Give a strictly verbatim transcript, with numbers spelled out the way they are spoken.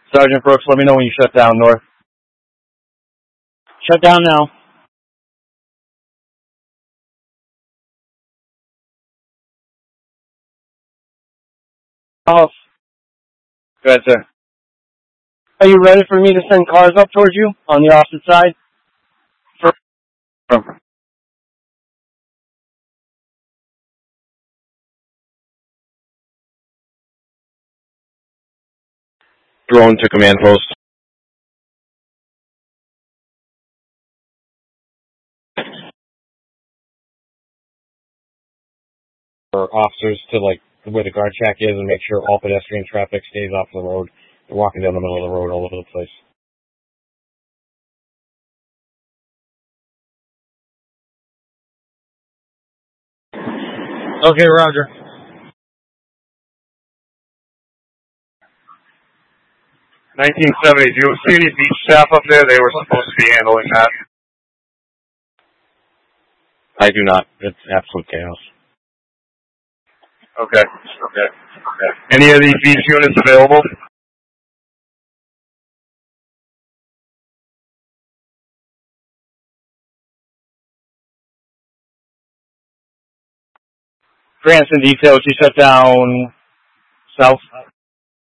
Sergeant Brooks, let me know when you shut down, North. Shut down now. Off. Go ahead, sir. Are you ready for me to send cars up towards you on the opposite side? From. Drone to command post. For officers to, like, where the guard shack is and make sure all pedestrian traffic stays off the road. They're walking down the middle of the road all over the place. Okay, Roger. nineteen seventy, do you see any beach staff up there? They were supposed to be handling that. I do not. It's absolute chaos. Okay, okay, okay. Any of these beach units available? Grants and details, you shut down south.